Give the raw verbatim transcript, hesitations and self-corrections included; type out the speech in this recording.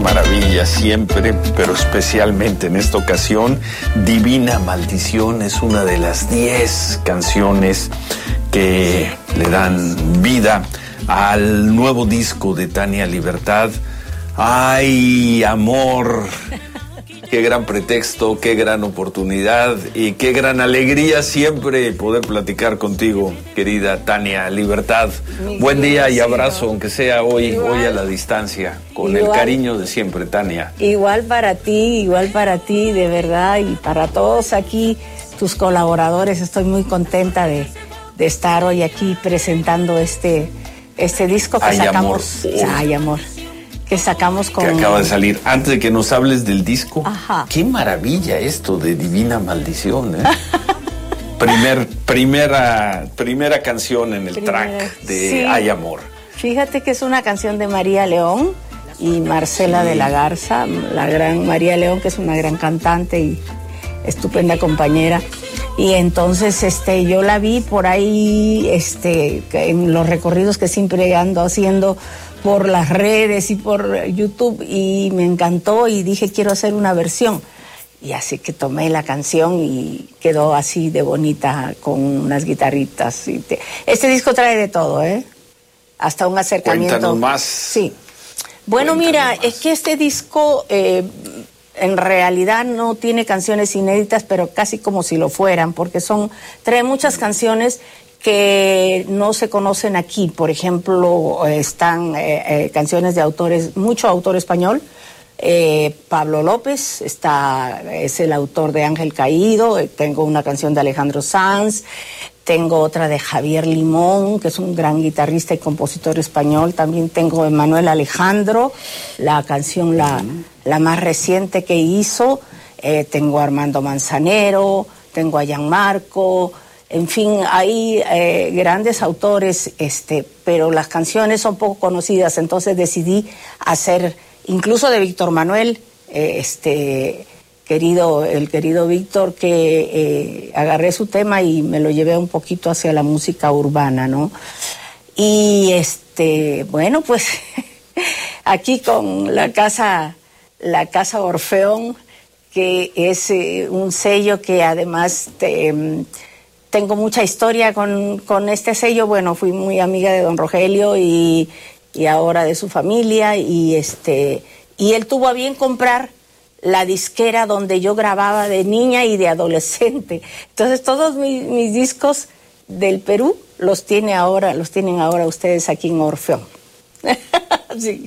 maravilla siempre, pero especialmente en esta ocasión. Divina Maldición es una de las diez canciones que le dan vida al nuevo disco de Tania Libertad. ¡Ay, amor! Qué gran pretexto, qué gran oportunidad y qué gran alegría siempre poder platicar contigo, querida Tania Libertad. Mi Buen día y abrazo, señor. Aunque sea hoy, igual, hoy a la distancia, con igual, el cariño de siempre, Tania. Igual para ti, igual para ti, de verdad, y para todos aquí, tus colaboradores. Estoy muy contenta de, de estar hoy aquí presentando este, este disco que Ay, sacamos. Amor. Ay, amor. Que sacamos con... Que acaba de salir. Antes de que nos hables del disco, Ajá. Qué maravilla esto de Divina Maldición, ¿eh? Primer, primera, primera canción en el primera, track de sí. Ay, amor. Fíjate que es una canción de María León y Marcela sí. de la Garza, la gran María León, que es una gran cantante y estupenda compañera. Y entonces este, yo la vi por ahí este, en los recorridos que siempre ando haciendo por las redes y por YouTube, y me encantó y dije quiero hacer una versión, y así que tomé la canción y quedó así de bonita con unas guitarritas. Y te... Este disco trae de todo, ¿eh? Hasta un acercamiento. Cuéntanos más. Sí. Bueno, Cuéntanos mira, más. Es que este disco eh, en realidad no tiene canciones inéditas, pero casi como si lo fueran, porque son trae muchas canciones que no se conocen aquí. Por ejemplo, están eh, eh, canciones de autores, mucho autor español. Eh, Pablo López está, es el autor de Ángel Caído. Eh, tengo una canción de Alejandro Sanz. Tengo otra de Javier Limón, que es un gran guitarrista y compositor español. También tengo de Manuel Alejandro, la canción la, uh-huh. la más reciente que hizo. Eh, tengo a Armando Manzanero, tengo a Gianmarco. En fin, hay eh, grandes autores, este, pero las canciones son poco conocidas, entonces decidí hacer, incluso de Víctor Manuel, eh, este, querido, el querido Víctor, que eh, agarré su tema y me lo llevé un poquito hacia la música urbana, ¿no? Y este, bueno, pues aquí con la casa, la casa Orfeón, que es eh, un sello que además te, tengo mucha historia con, con este sello. Bueno, fui muy amiga de don Rogelio y, y ahora de su familia, y este y él tuvo a bien comprar la disquera donde yo grababa de niña y de adolescente. Entonces todos mis, mis discos del Perú los tiene ahora, los tienen ahora ustedes aquí en Orfeón. Sí.